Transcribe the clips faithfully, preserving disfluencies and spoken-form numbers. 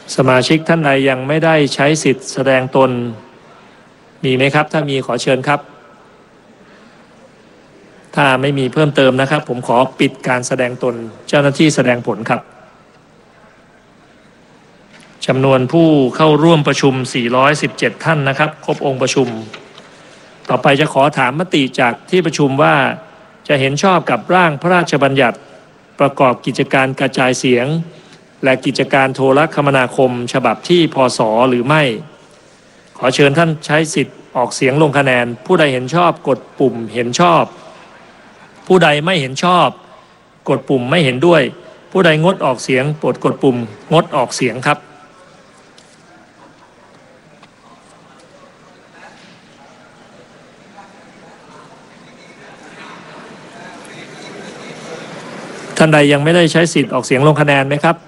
สมาชิกท่านใดยังไม่ได้ใช้สิทธิ์แสดงตนมีไหมครับถ้ามีขอเชิญครับถ้าไม่มีเพิ่มเติมนะครับผมขอปิดการแสดงตนเจ้าหน้าที่แสดงผลครับจำนวนผู้เข้าร่วมประชุมสี่ร้อยสิบเจ็ดท่านนะครับครบองค์ประชุมต่อไปจะขอถามมติจากที่ประชุมว่าจะเห็นชอบกับร่างพระราชบัญญัติประกอบกิจการกระจายเสียงและกิจการโทรคมนาคมฉบับที่พศหรือไม่ขอเชิญท่านใช้สิทธิ์ออกเสียงลงคะแนนผู้ใดเห็นชอบกดปุ่มเห็นชอบผู้ใดไม่เห็นชอบกดปุ่มไม่เห็นด้วยผู้ใดงดออกเสียงโปรดกดปุ่มงดออกเสียงครับท่านใดยังไม่ได้ใช้สิทธิ์ออกเสียงลงคะแนนไหมครับ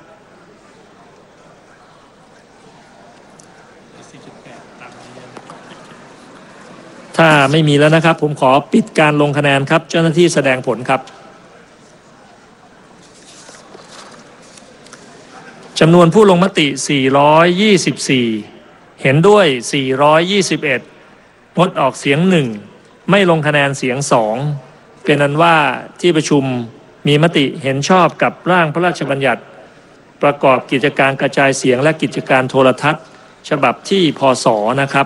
ถ้าไม่มีแล้วนะครับผมขอปิดการลงคะแนนครับเจ้าหน้าที่แสดงผลครับจำนวนผู้ลงมติสี่ร้อยยี่สิบสี่เห็นด้วยสี่ร้อยยี่สิบเอ็ดงดออกเสียงหนึ่งไม่ลงคะแนนเสียงสองเป็นนั้นว่าที่ประชุมมีมติเห็นชอบกับร่างพระราชบัญญัติประกอบกิจการกระจายเสียงและกิจการโทรทัศน์ฉบับที่พศนะครับ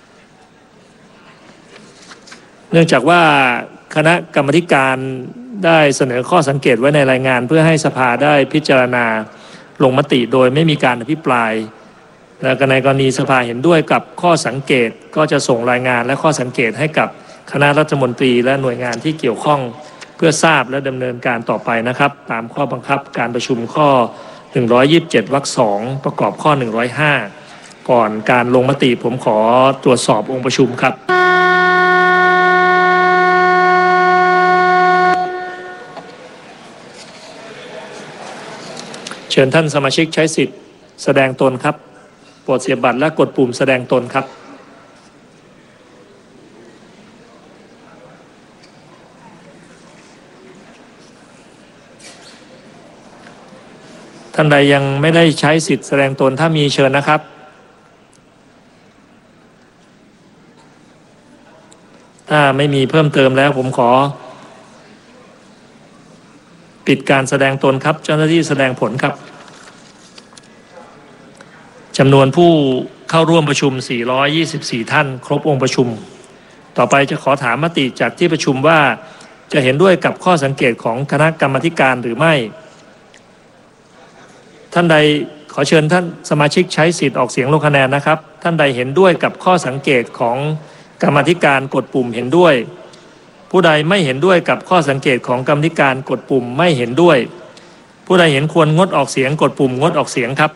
เนื่องจากว่าคณะกรรมการได้เสนอข้อสังเกตไว้ในรายงานเพื่อให้สภาได้พิจารณาลงมติโดยไม่มีการอภิปรายและในกรณีสภาเห็นด้วยกับข้อสังเกตก็จะส่งรายงานและข้อสังเกตให้กับคณะรัฐมนตรีและหน่วยงานที่เกี่ยวข้องเพื่อทราบและดำเนินการต่อไปนะครับตามข้อบังคับการประชุมข้อหนึ่งร้อยยี่สิบเจ็ดวรรคสองประกอบข้อหนึ่งร้อยห้าก่อนการลงมติผมขอตรวจสอบองค์ประชุมครับเชิญท่านสมาชิกใช้สิทธิ์แสดงตนครับโปรดเสียบบัตรและกดปุ่มแสดงตนครับท่านใดยังไม่ได้ใช้สิทธิ์แสดงตนถ้ามีเชิญนะครับถ้าไม่มีเพิ่มเติมแล้วผมขอปิดการแสดงตนครับเจ้าหน้าที่แสดงผลครับจำนวนผู้เข้าร่วมประชุมสี่ร้อยยี่สิบสี่ท่านครบองค์ประชุมต่อไปจะขอถามมติจากที่ประชุมว่าจะเห็นด้วยกับข้อสังเกตของคณะกรรมาธิการหรือไม่ท่านใดขอเชิญท่านสมาชิกใช้สิทธิ์ออกเสียงลงคะแนนนะครับท่านใดเห็นด้วยกับข้อสังเกตของกรรมาธิการกดปุ่มเห็นด้วยผู้ใดไม่เห็นด้วยกับข้อสังเกตของกรรมาธิการกดปุ่มไม่เห็นด้วยผู้ใดเห็นควรงดออกเสียงกดปุ่มงดออกเสียงครับ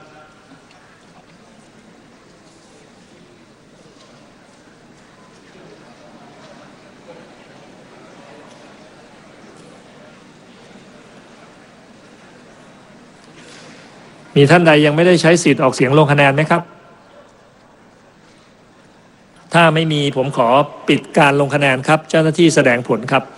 มีท่านใดยังไม่ได้ใช้สิทธิ์ออกเสียงลงคะแนนไหมครับถ้าไม่มีผมขอปิดการลงคะแนนครับเจ้าหน้าที่แสดงผลครับ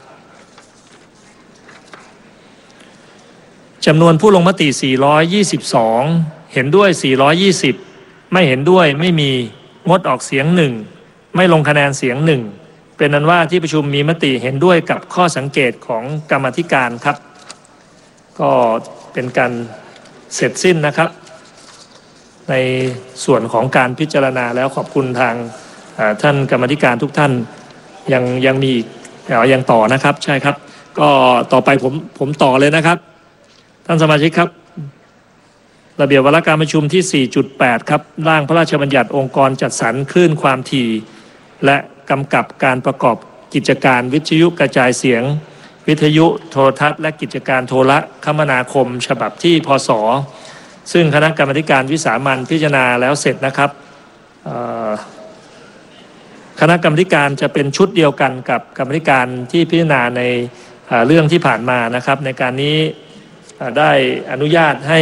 จำนวนผู้ลงมติสี่ร้อยยี่สิบสองเห็นด้วยสี่ร้อยยี่สิบไม่เห็นด้วยไม่มีงดออกเสียงหนึ่งไม่ลงคะแนนเสียงหนึ่งเป็นนั้นว่าที่ประชุมมีมติเห็นด้วยกับข้อสังเกตของกรรมาธิการครับก็เป็นการเสร็จสิ้นนะครับในส่วนของการพิจารณาแล้วขอบคุณทางท่านกรรมธิการทุกท่านยังยังมียังต่อนะครับใช่ครับก็ต่อไปผมผมต่อเลยนะครับท่านสมาชิกครับระเบียบวาระการประชุมที่ สี่จุดแปด ครับร่างพระราชบัญญัติองค์กรจัดสรรคลื่นความถี่และกำกับการประกอบกิจการวิทยุกระจายเสียงวิทยุโทรทัศน์และกิจการโทรคมนาคมฉบับที่พศซึ่งคณะกรรมการวิสามัญพิจารณาแล้วเสร็จนะครับคณะกรรมการจะเป็นชุดเดียวกันกับกรรมการที่พิจารณาในเรื่องที่ผ่านมานะครับในการนี้ได้อนุญาตให้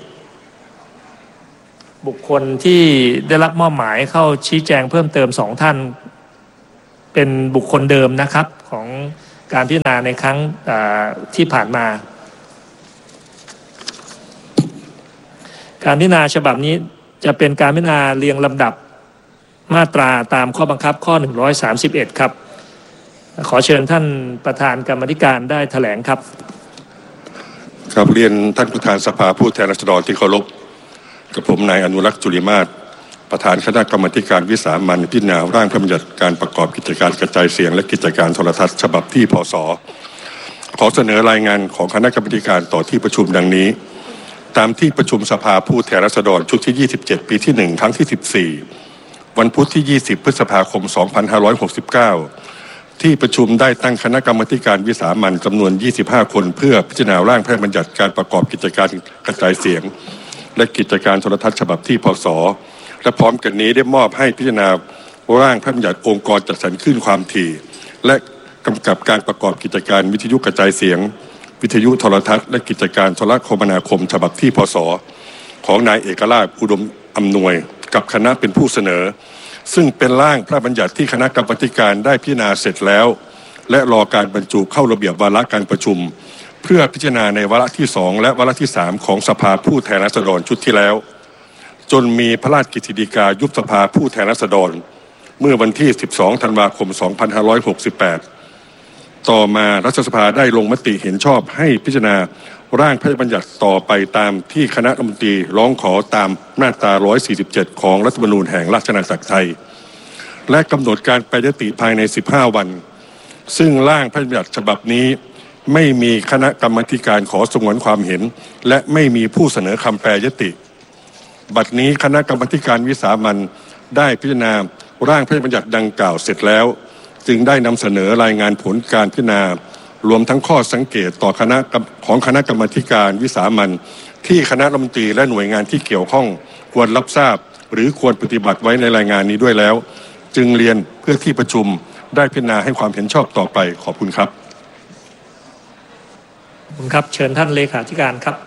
บุคคลที่ได้รับมอบหมายเข้าชี้แจงเพิ่มเติมสองท่านเป็นบุคคลเดิมนะครับของการพิจารณาในครั้งที่ผ่านมาการพิจารณาฉบับนี้จะเป็นการพิจารณาเรียงลำดับมาตราตามข้อบังคับข้อหนึ่งร้อยสามสิบเอ็ดครับขอเชิญท่านประธานกรรมาธิการได้แถลงครับครับเรียนท่านประธานสภาผู้แทนราษฎรที่เคารพกับผมนายอนุรักษ์จุลิมาศประธานคณะกรรมาการวิสามัญพิจารณาร่างพระบัญญัติการประกอบกิจการกระจายเสียงและกิจการโทรทัศน์ฉบับที่พศขอเสนอรายงานของคณะกรรมาการต่อที่ประชุมดังนี้ตามที่ประชุมสภาผู้แทนราษฎรชุดที่ยี่สิบเจ็ดปีที่หนึ่งครั้งที่สิบสี่วันพุธที่ยี่สิบพฤษภาคมสองพันห้าร้อยหกสิบเก้าที่ประชุมได้ตั้งคณะกรรมาการวิสามัญจำนวนยี่สิบห้าคนเพื่อพิจารณาร่างพระบัญญัติการประกอบกิจการกระจายเสียงและกิจการโทรทัศน์ฉบับที่พศและพร้อมกันนี้ได้มอบให้พิจารณาร่างพระบัญญัติองค์กรจัดสรรคลื่นความถี่และกำกับการประกอบกิจการวิทยุกระจายเสียงวิทยุโทรทัศน์และกิจการโทรคมนาคมฉบับที่พศของนายเอกราชอุดมอำนวยกับคณะเป็นผู้เสนอซึ่งเป็นร่างพระบัญญัติที่คณะกรรมาการได้พิจารณาเสร็จแล้วและรอการบรรจุเข้าระเบียบวาระการประชุมเพื่อพิจารณาในวาระที่สองและวาระที่สามของสภาผู้แทนราษฎรชุดที่แล้วจนมีพระราชกฤษฎีกายุบสภาผู้แทนราษฎรเมื่อวันที่สิบสองธันวาคมสองพันห้าร้อยหกสิบแปดต่อมารัฐสภาได้ลงมติเห็นชอบให้พิจารณาร่างพระราชบัญญัติต่อไปตามที่คณะรัฐมนตรีร้องขอตามมาตราหนึ่งร้อยสี่สิบเจ็ดของรัฐธรรมนูญแห่งราชอาณาจักรไทยและกำหนดการแปรยติภายในสิบห้าวันซึ่งร่างพระราชบัญญัติฉบับนี้ไม่มีคณะกรรมาการขอสงวนความเห็นและไม่มีผู้เสนอคำแปรยติบัดนี้คณะกรรมาการวิสามัญได้พิจารณาร่างพระราชบัญญัติดังกล่าวเสร็จแล้วจึงได้นำเสนอรายงานผลการพิจารณารวมทั้งข้อสังเกตต่อคณะของคณะกรรมาการวิสามัญที่คณะรัฐมนตรีและหน่วยงานที่เกี่ยวข้องควรรับทราบหรือควรปฏิบัติไว้ในรายงานนี้ด้วยแล้วจึงเรียนเพื่อที่ประชุมได้พิจารณาให้ความเห็นชอบต่อไปขอบคุณครับขอบคุณครับเชิญท่านเลขาธิการครับ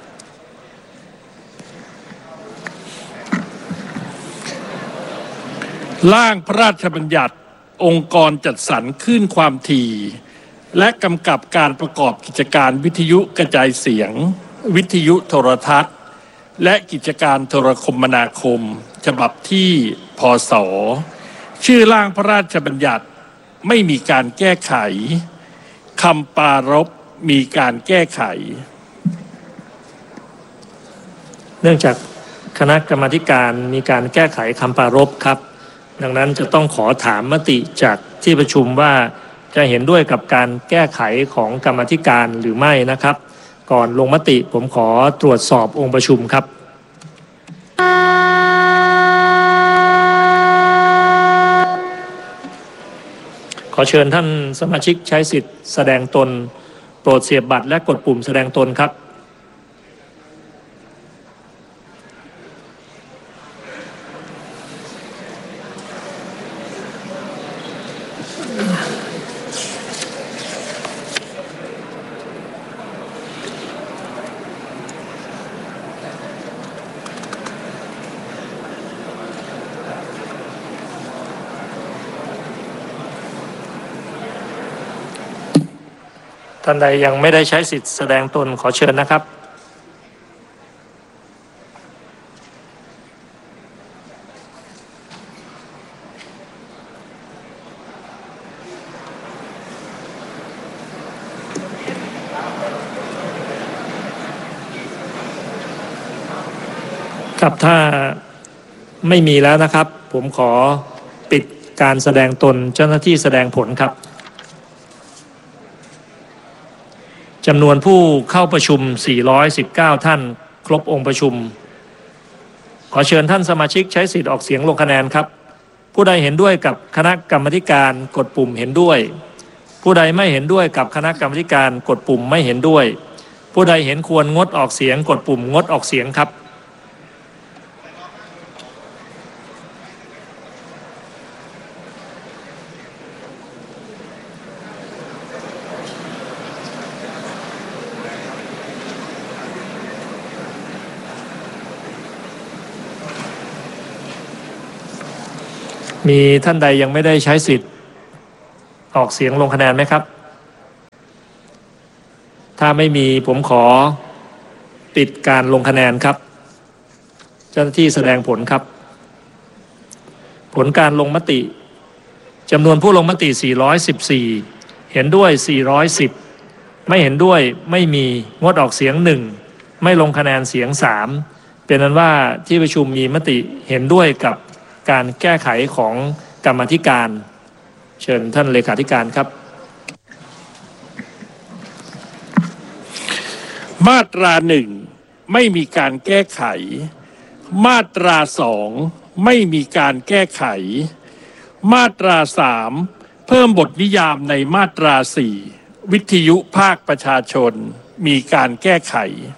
ร่างพระราชบัญญัติองค์กรจัดสรรคลื่นความถี่และกำกับการประกอบกิจการวิทยุกระจายเสียงวิทยุโทรทัศน์และกิจการโทรคมนาคมฉบับที่พศชื่อร่างพระราชบัญญัติไม่มีการแก้ไขคำปรารภมีการแก้ไขเนื่องจากคณะกรรมาการมีการแก้ไขคำปรารภครับดังนั้นจะต้องขอถามมติจากที่ประชุมว่าจะเห็นด้วยกับการแก้ไขของกรรมาธิการหรือไม่นะครับก่อนลงมติผมขอตรวจสอบองค์ประชุมครับขอเชิญท่านสมาชิกใช้สิทธิ์แสดงตนโปรดเสียบบัตรและกดปุ่มแสดงตนครับท่านใดยังไม่ได้ใช้สิทธิ์แสดงตนขอเชิญนะครับครับถ้าไม่มีแล้วนะครับผมขอปิดการแสดงตนเจ้าหน้าที่แสดงผลครับจำนวนผู้เข้าประชุมสี่ร้อยสิบเก้าท่านครบองค์ประชุมขอเชิญท่านสมาชิกใช้สิทธิ์ออกเสียงลงคะแนนครับผู้ใดเห็นด้วยกับคณะกรรมาการกดปุ่มเห็นด้วยผู้ใดไม่เห็นด้วยกับคณะกรรมาการกดปุ่มไม่เห็นด้วยผู้ใดเห็นควรงดออกเสียงกดปุ่มงดออกเสียงครับมีท่านใดยังไม่ได้ใช้สิทธิ์ออกเสียงลงคะแนนไหมครับถ้าไม่มีผมขอปิดการลงคะแนนครับเจ้าหน้าที่แสดงผลครับผลการลงมติจำนวนผู้ลงมติสี่ร้อยสิบสี่เห็นด้วยสี่ร้อยสิบไม่เห็นด้วยไม่มีงดออกเสียงหนึ่งไม่ลงคะแนนเสียงสามเป็นนั้นว่าที่ประชุมมีมติเห็นด้วยกับการแก้ไขของกรรมาธิการเชิญท่านเลขาธิการครับมาตราหนึ่งไม่มีการแก้ไขมาตราสองไม่มีการแก้ไขมาตราสามเพิ่มบทนิยามในมาตราสี่วิทยุภาคประชาชนมีการแก้ไข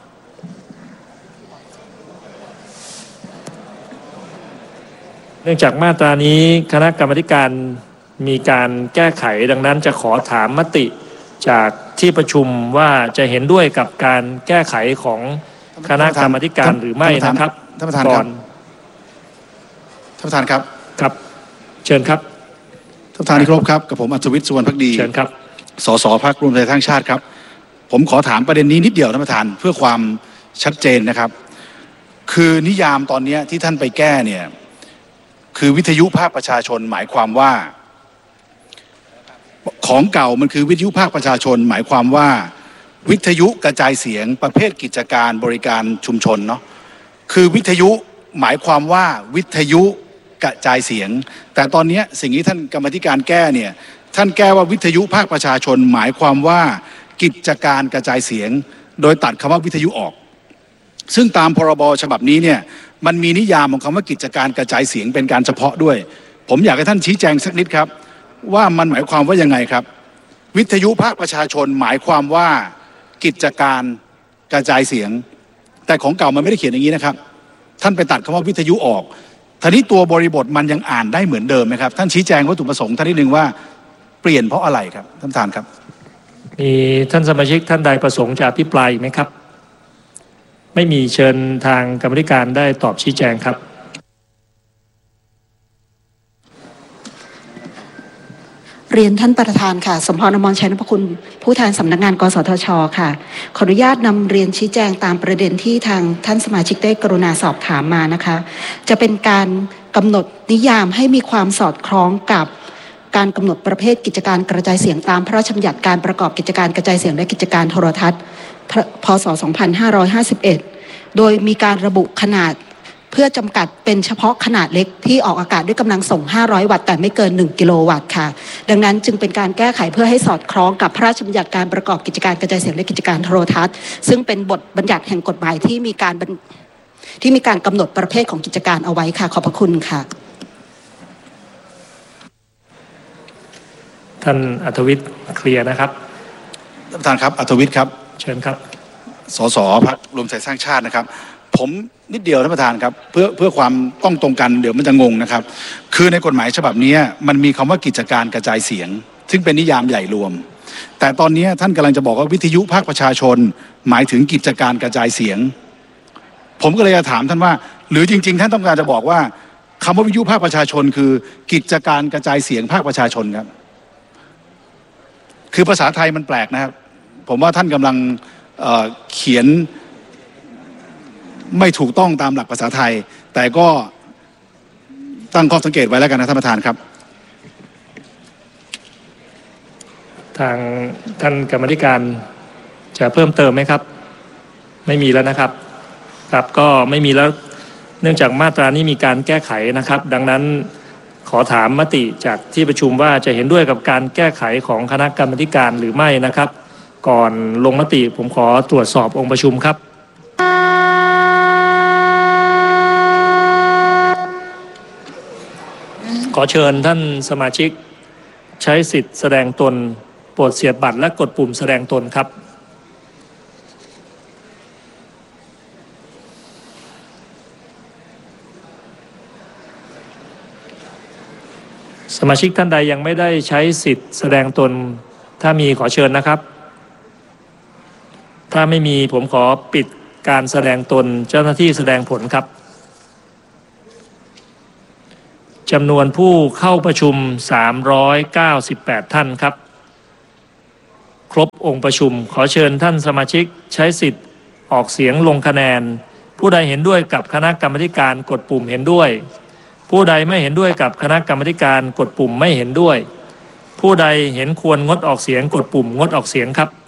เนื่องจากมาตรานี้คณะกรรมาธิการมีการแก้ไขดังนั้นจะขอถามมติจากที่ประชุมว่าจะเห็นด้วยกับการแก้ไขของคณะกรรมาธิการหรือไม่นะครับท่านประธานครับท่านประธานครับครับเชิญครับท่านประธานที่เคารพครับกับผมอัศวิทย์สุวรรณภักดีเชิญครับสสพรรครวมไทยสร้างชาติครับผมขอถามประเด็นนี้นิดเดียวท่านประธานเพื่อความชัดเจนนะครับคือนิยามตอนนี้ที่ท่านไปแก้เนี่ยคือวิทยุภาคประชาชนหมายความว่าของเก่ามันคือวิทยุภาคประชาชนหมายความว่าวิทยุกระจายเสียงประเภทกิจการบริการชุมชนเนาะคือวิทยุหมายความว่าวิทยุกระจายเสียงแต่ตอนนี้สิ่งที่ท่านกรรมธิการแก้เนี่ยท่านแก้ว่าวิทยุภาคประชาชนหมายความว่ากิจการกระจายเสียงโดยตัดคำว่าวิทยุออกซึ่งตามพรบฉบับนี้เนี่ยมันมีนิยามของคำว่ากิจการกระจายเสียงเป็นการเฉพาะด้วยผมอยากให้ท่านชี้แจงสักนิดครับว่ามันหมายความว่ายังไงครับวิทยุภาคประชาชนหมายความว่ากิจการกระจายเสียงแต่ของเก่ามันไม่ได้เขียนอย่างนี้นะครับท่านไปตัดคำว่าวิทยุออกทีนี้ตัวบริบทมันยังอ่านได้เหมือนเดิมไหมครับท่านชี้แจงวัตถุประสงค์ท่านนิดนึงว่าเปลี่ยนเพราะอะไรครับท่านประธานครับมีท่านสมาชิกท่านใดประสงค์จะอภิปรายไหมครับไม่มีเชิญทางกรรมธิการได้ตอบชี้แจงครับเรียนท่านประธานค่ะสมพร อมรชัยนพคุณผู้แทนสำนักงานกสทช.ค่ะขออนุญาตนำเรียนชี้แจงตามประเด็นที่ทางท่านสมาชิกได้กรุณาสอบถามมานะคะจะเป็นการกำหนดนิยามให้มีความสอดคล้องกับการกำหนดประเภทกิจการกระจายเสียงตามพระราชบัญญัติการประกอบกิจการกระจายเสียงและกิจการโทรทัศน์พ.ศ. สองพันห้าร้อยห้าสิบเอ็ดโดยมีการระบุขนาดเพื่อจำกัดเป็นเฉพาะขนาดเล็กที่ออกอากาศด้วยกำลังส่งห้าร้อยวัตต์แต่ไม่เกินหนึ่งกิโลวัตต์ค่ะดังนั้นจึงเป็นการแก้ไขเพื่อให้สอดคล้องกับพระราชบัญญัติการประกอบกิจการกระจายเสียงและกิจการโทรทัศน์ซึ่งเป็นบทบัญญัติแห่งกฎหมายที่มีการที่มีการกำหนดประเภทของกิจการเอาไว้ค่ะขอบพระคุณค่ะท่านอัธวิทย์เคลียร์นะครับท่านประธานครับอัธวิทย์ครับเชิญครับสสพรรครวมไทยสร้างชาตินะครับผมนิดเดียวท่านประธานครับเพื่อเพื่อความต้องตรงกันเดี๋ยวมันจะงงนะครับคือในกฎหมายฉบับนี้มันมีคำว่ากิจการกระจายเสียงซึ่งเป็นนิยามใหญ่รวมแต่ตอนนี้ท่านกำลังจะบอกว่าวิทยุภาคประชาชนหมายถึงกิจการกระจายเสียงผมก็เลยจะถามท่านว่าหรือจริงๆท่านต้องการจะบอกว่าคำว่าวิทยุภาคประชาชนคือกิจการกระจายเสียงภาคประชาชนครับคือภาษาไทยมันแปลกนะครับผมว่าท่านกำลังเอ่อเขียนไม่ถูกต้องตามหลักภาษาไทยแต่ก็ตั้งข้อสังเกตไว้แล้วกันนะท่านประธานครับทางท่านกรรมธิการจะเพิ่มเติมไหมครับไม่มีแล้วนะครับครับก็ไม่มีแล้วเนื่องจากมาตรานี้มีการแก้ไขนะครับดังนั้นขอถามมติจากที่ประชุมว่าจะเห็นด้วยกับการแก้ไขของคณะกรรมการหรือไม่นะครับก่อนลงมติผมขอตรวจสอบองค์ประชุมครับขอเชิญท่านสมาชิกใช้สิทธิ์แสดงตนโปรดเสียบบัตรและกดปุ่มแสดงตนครับสมาชิกท่านใดยังไม่ได้ใช้สิทธิ์แสดงตนถ้ามีขอเชิญนะครับถ้าไม่มีผมขอปิดการแสดงตนเจ้าหน้าที่แสดงผลครับจำนวนผู้เข้าประชุมสามร้อยเก้าสิบแปดท่านครับครบองค์ประชุมขอเชิญท่านสมาชิกใช้สิทธิ์ออกเสียงลงคะแนนผู้ใดเห็นด้วยกับคณะกรรมาธิการกดปุ่มเห็นด้วยผู้ใดไม่เห็นด้วยกับคณะกรรมาธิการกดปุ่มไม่เห็นด้วยผู้ใดเห็นควรงดออกเสียงกดปุ่มงดออกเสียงครับ